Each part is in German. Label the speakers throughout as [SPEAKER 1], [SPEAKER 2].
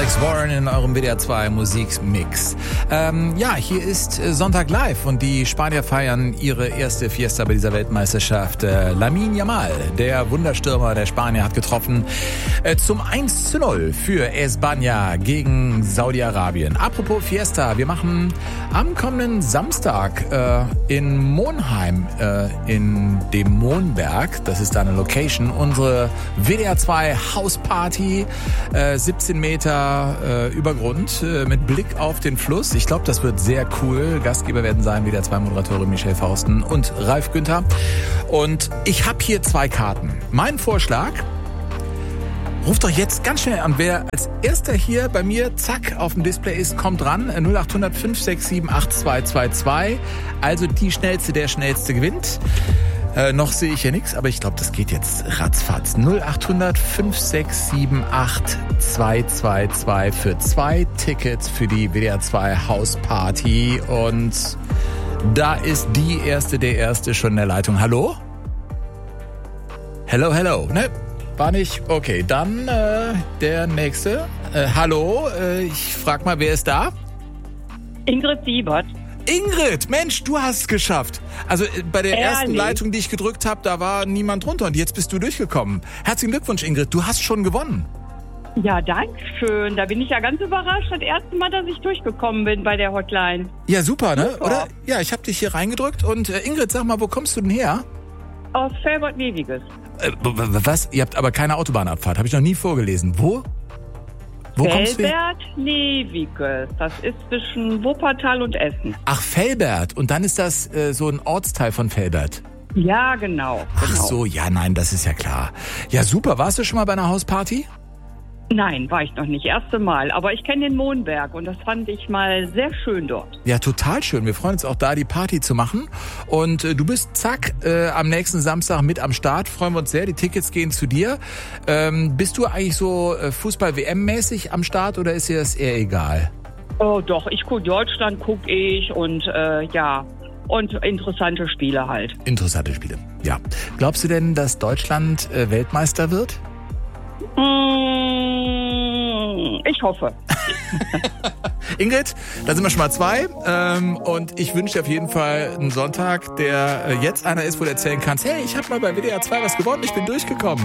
[SPEAKER 1] Alex Warren in eurem WDR 2 Musikmix. Hier ist Sonntag live und die Spanier feiern ihre erste Fiesta bei dieser Weltmeisterschaft. Lamine Yamal, der Wunderstürmer der Spanier, hat getroffen zum 1:0 für España gegen Saudi-Arabien. Apropos Fiesta, wir machen am kommenden Samstag in Monheim, in dem Mohnberg, das ist da eine Location, unsere WDR 2 Hausparty, 17 Meter über Grund mit Blick auf den Fluss. Ich glaube, das wird sehr cool. Gastgeber werden sein WDR 2 Moderatorin Michelle Fausten und Ralf Günther. Und ich habe hier 2 Karten. Mein Vorschlag: ruft doch jetzt ganz schnell an. Wer als erster hier bei mir, zack, auf dem Display ist, kommt ran. 0800 567 8222. Also die Schnellste, der Schnellste gewinnt. Noch sehe ich ja nichts, aber ich glaube, das geht jetzt ratzfatz. 0800 567 8222 für 2 Tickets für die WDR 2 Hausparty. Und da ist die Erste, der Erste schon in der Leitung. Hallo? Hello. Ne? War nicht? Okay, dann der Nächste. Hallo, ich frag mal, wer ist da?
[SPEAKER 2] Ingrid Siebert.
[SPEAKER 1] Ingrid, Mensch, du hast es geschafft. Also bei der ersten Leitung, die ich gedrückt habe, da war niemand drunter und jetzt bist du durchgekommen. Herzlichen Glückwunsch, Ingrid, du hast schon gewonnen.
[SPEAKER 2] Ja, danke schön. Da bin ich ja ganz überrascht. Das erste Mal, dass ich durchgekommen bin bei der Hotline.
[SPEAKER 1] Ja, super, ne?
[SPEAKER 2] Super.
[SPEAKER 1] Oder? Ja, ich habe dich hier reingedrückt und Ingrid, sag mal, wo kommst du denn her?
[SPEAKER 2] Aus Felbert-Neviges.
[SPEAKER 1] Was? Ihr habt aber keine Autobahnabfahrt, habe ich noch nie vorgelesen. Wo kommst du her?
[SPEAKER 2] Felbert-Neviges. Das ist zwischen Wuppertal und Essen.
[SPEAKER 1] Ach, Velbert. Und dann ist das so ein Ortsteil von Velbert.
[SPEAKER 2] Ja, genau.
[SPEAKER 1] Ach so, ja, nein, das ist ja klar. Ja, super. Warst du schon mal bei einer Hausparty?
[SPEAKER 2] Nein, war ich noch nicht. Erste Mal. Aber ich kenne den Mohnberg und das fand ich mal sehr schön dort.
[SPEAKER 1] Ja, total schön. Wir freuen uns auch da, die Party zu machen. Und du bist, zack, am nächsten Samstag mit am Start. Freuen wir uns sehr. Die Tickets gehen zu dir. Bist du eigentlich so Fußball-WM-mäßig am Start oder ist dir das eher egal?
[SPEAKER 2] Oh doch, ich gucke Deutschland, gucke ich und ja... Und interessante Spiele halt.
[SPEAKER 1] Interessante Spiele, ja. Glaubst du denn, dass Deutschland Weltmeister wird?
[SPEAKER 2] Ich hoffe.
[SPEAKER 1] Ingrid, da sind wir schon mal 2. Und ich wünsche dir auf jeden Fall einen Sonntag, der jetzt einer ist, wo du erzählen kannst, hey, ich habe mal bei WDR 2 was gewonnen, ich bin durchgekommen.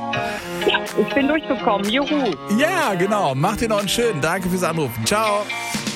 [SPEAKER 2] Ja, ich bin durchgekommen. Juhu.
[SPEAKER 1] Ja, genau. Mach dir noch einen schönen. Danke fürs Anrufen. Ciao.